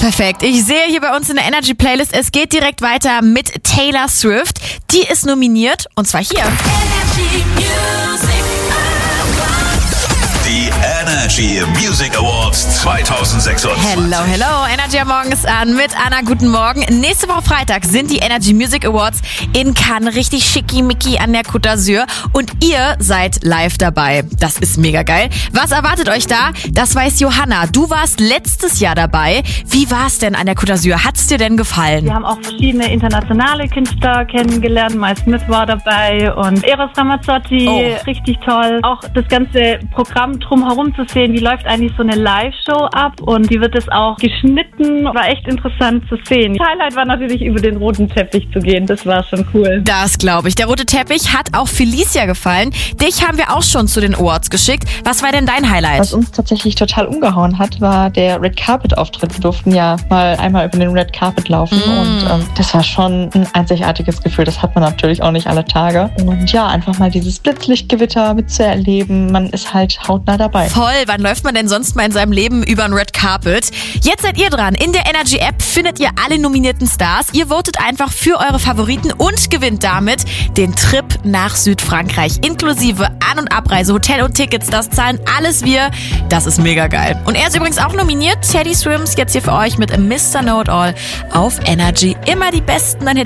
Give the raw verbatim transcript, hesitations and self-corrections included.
Perfekt. Ich sehe hier bei uns in der Energy Playlist, es geht direkt weiter mit Taylor Swift. Die ist nominiert und zwar hier. Energy Music Die Energy Music Awards zwanzig sechsundzwanzig. Hello, hello. Energy am Morgen ist an mit Anna. Guten Morgen. Nächste Woche Freitag sind die Energy Music Awards in Cannes. Richtig schickimicki an der Côte d'Azur. Und ihr seid live dabei. Das ist mega geil. Was erwartet euch da? Das weiß Johanna. Du warst letztes Jahr dabei. Wie war es denn an der Côte d'Azur? Hat es dir denn gefallen? Wir haben auch verschiedene internationale Künstler kennengelernt. Miles Smith war dabei und Eros Ramazzotti. Oh. Richtig toll. Auch das ganze Programm drumherum zu sehen, wie läuft eigentlich so eine Live-Show ab und wie wird es auch geschnitten, war echt interessant zu sehen. Das Highlight war natürlich, über den roten Teppich zu gehen, das war schon cool. Das glaube ich. Der rote Teppich hat auch Felicia gefallen. Dich haben wir auch schon zu den Awards geschickt. Was war denn dein Highlight? Was uns tatsächlich total umgehauen hat, war der Red Carpet Auftritt. Wir durften ja mal einmal über den Red Carpet laufen Mm. und ähm, das war schon ein einzigartiges Gefühl. Das hat man natürlich auch nicht alle Tage. Und ja, einfach mal dieses Blitzlichtgewitter mitzuerleben. Man ist halt hautnah dabei. Voll, wann läuft man denn sonst mal in seinem Leben über ein Red Carpet? Jetzt seid ihr dran. In der Energy App findet ihr alle nominierten Stars. Ihr votet einfach für eure Favoriten und gewinnt damit den Trip nach Südfrankreich. Inklusive An- und Abreise, Hotel und Tickets. Das zahlen alles wir. Das ist mega geil. Und er ist übrigens auch nominiert. Teddy Swims jetzt hier für euch mit Mister Know It All auf Energy. Immer die besten, dann